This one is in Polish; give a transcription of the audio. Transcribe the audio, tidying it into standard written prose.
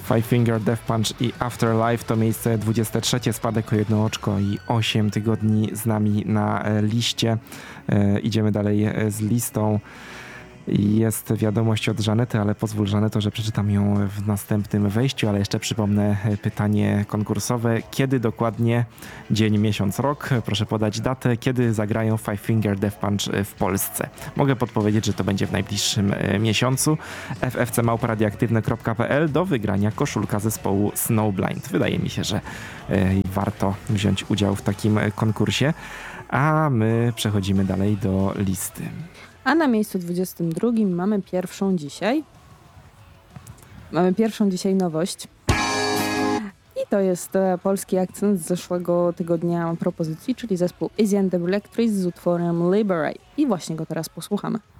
Five Finger Death Punch i Afterlife to miejsce 23, spadek o 1 oczko i 8 tygodni z nami na liście. Idziemy dalej z listą. Jest wiadomość od Żanety, ale pozwól, Żaneto, że przeczytam ją w następnym wejściu, ale jeszcze przypomnę pytanie konkursowe. Kiedy dokładnie, dzień, miesiąc, rok, proszę podać datę, kiedy zagrają Five Finger Death Punch w Polsce. Mogę podpowiedzieć, że to będzie w najbliższym miesiącu. ffc@radioaktywne.pl do wygrania koszulka zespołu Snowblind. Wydaje mi się, że warto wziąć udział w takim konkursie, a my przechodzimy dalej do listy. A na miejscu 22 mamy pierwszą dzisiaj nowość. I to jest polski akcent z zeszłego tygodnia propozycji, czyli zespół Easy and the Black Trees z utworem Liberate. I właśnie go teraz posłuchamy.